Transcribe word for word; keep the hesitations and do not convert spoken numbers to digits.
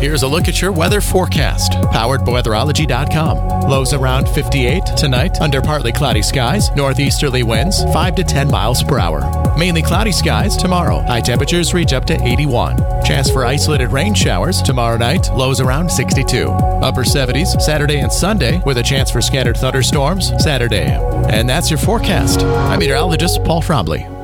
Here's a look at your weather forecast, powered by weatherology dot com. Lows around fifty-eight tonight, under partly cloudy skies, northeasterly winds five to ten miles per hour. Mainly cloudy skies tomorrow. High temperatures reach up to eighty-one. Chance for isolated rain showers tomorrow night, lows around sixty-two. Upper seventies Saturday and Sunday, with a chance for scattered thunderstorms Saturday. And that's your forecast. I'm meteorologist Paul Trombley.